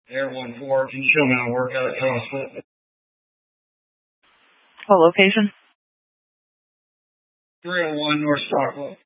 Air 1-4, can you show me how to work out at CrossFit? What location? 301 North Stockwell.